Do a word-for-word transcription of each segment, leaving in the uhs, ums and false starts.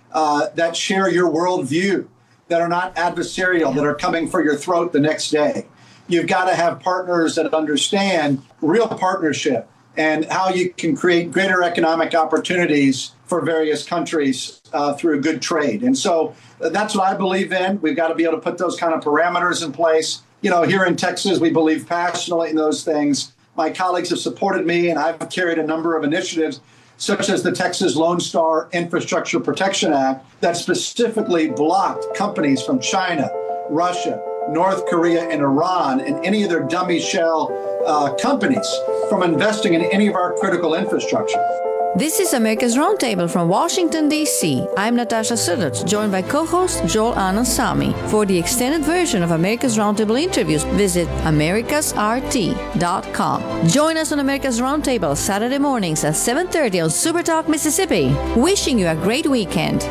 uh, that share your worldview, that are not adversarial, that are coming for your throat the next day. You've got to have partners that understand real partnership and how you can create greater economic opportunities for various countries uh, through good trade. And so that's what I believe in. We've got to be able to put those kind of parameters in place. You know, here in Texas, we believe passionately in those things. My colleagues have supported me, and I've carried a number of initiatives, such as the Texas Lone Star Infrastructure Protection Act, that specifically blocked companies from China, Russia, North Korea, and Iran, and any of their dummy shell uh, companies from investing in any of our critical infrastructure. This is America's Roundtable from Washington, D C I'm Natasha Sudach, joined by co-host Joel Anand Samy. For the extended version of America's Roundtable interviews, visit americas r t dot com. Join us on America's Roundtable Saturday mornings at seven thirty on SuperTalk Mississippi. Wishing you a great weekend.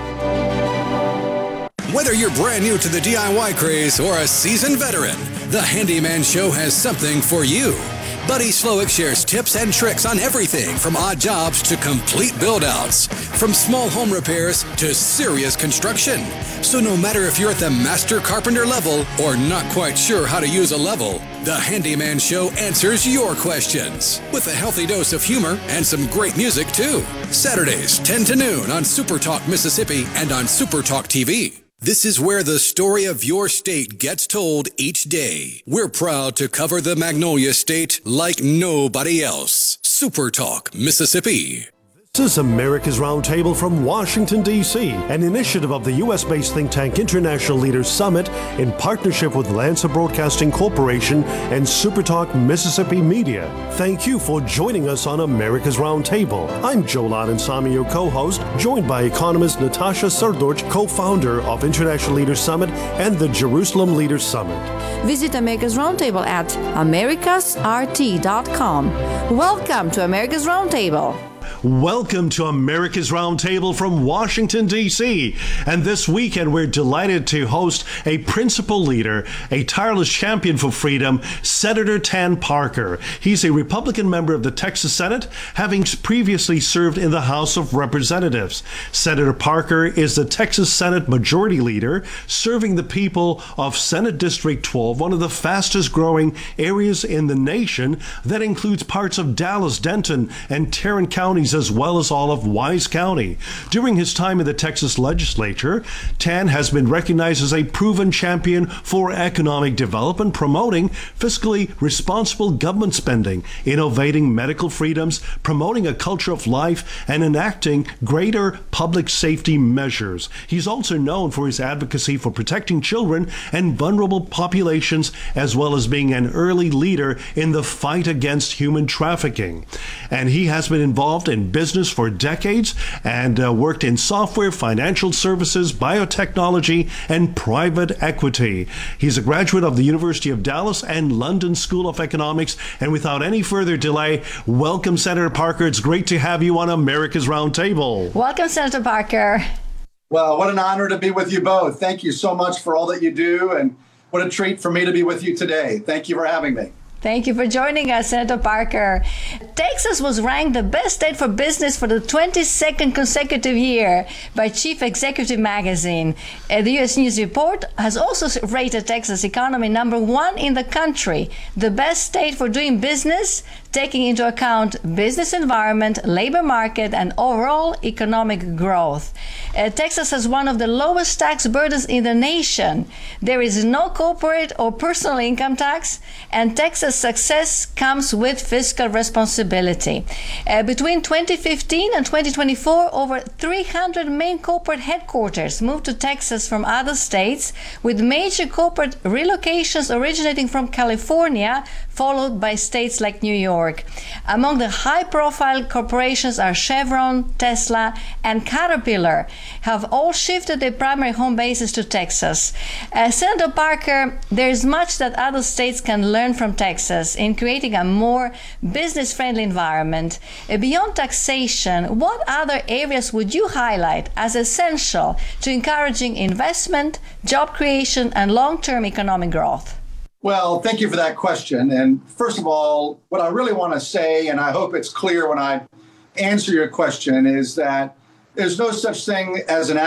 Whether you're brand new to the D I Y craze or a seasoned veteran, the Handyman Show has something for you. Buddy Slowick shares tips and tricks on everything from odd jobs to complete build-outs, from small home repairs to serious construction. So no matter if you're at the master carpenter level or not quite sure how to use a level, the Handyman Show answers your questions with a healthy dose of humor and some great music too. Saturdays, ten to noon on SuperTalk Mississippi and on SuperTalk T V. This is where the story of your state gets told each day. We're proud to cover the Magnolia State like nobody else. SuperTalk Mississippi. This is America's Roundtable from Washington, D C, an initiative of the U S-based think tank International Leaders Summit in partnership with Lancer Broadcasting Corporation and SuperTalk Mississippi Media. Thank you for joining us on America's Roundtable. I'm Joel Anand Samy, your co-host, joined by economist Natasha Srdoc, co-founder of International Leaders Summit and the Jerusalem Leaders Summit. Visit America's Roundtable at americas r t dot com. Welcome to America's Roundtable. Welcome to America's Roundtable from Washington, D C And this weekend, we're delighted to host a principal leader, a tireless champion for freedom, Senator Tan Parker. He's a Republican member of the Texas Senate, having previously served in the House of Representatives. Senator Parker is the Texas Senate Majority Leader, serving the people of Senate District twelve, one of the fastest growing areas in the nation that includes parts of Dallas, Denton, and Tarrant counties, as well as all of Wise County. During his time in the Texas legislature, Tan has been recognized as a proven champion for economic development, promoting fiscally responsible government spending, innovating medical freedoms, promoting a culture of life, and enacting greater public safety measures. He's also known for his advocacy for protecting children and vulnerable populations, as well as being an early leader in the fight against human trafficking. And he has been involved in business for decades and uh, worked in software, financial services, biotechnology, and private equity. He's a graduate of the University of Dallas and London School of Economics. And without any further delay, welcome, Senator Parker. It's great to have you on America's Roundtable. Welcome, Senator Parker. Well, what an honor to be with you both. Thank you so much for all that you do, and what a treat for me to be with you today. Thank you for having me. Thank you for joining us, Senator Parker. Texas was ranked the best state for business for the twenty-second consecutive year by Chief Executive Magazine. Uh, the U S News Report has also rated Texas economy number one in the country, the best state for doing business, taking into account business environment, labor market, and overall economic growth. Uh, Texas has one of the lowest tax burdens in the nation. There is no corporate or personal income tax, and Texas success comes with fiscal responsibility. Uh, between twenty fifteen and twenty twenty-four, over three hundred main corporate headquarters moved to Texas from other states, with major corporate relocations originating from California, followed by states like New York. Among the high-profile corporations are Chevron, Tesla, and Caterpillar, have all shifted their primary home bases to Texas. Uh, Senator Parker, there is much that other states can learn from Texas in creating a more business-friendly environment. Uh, beyond taxation, what other areas would you highlight as essential to encouraging investment, job creation, and long-term economic growth? Well, thank you for that question. And first of all, what I really want to say, and I hope it's clear when I answer your question, is that there's no such thing as an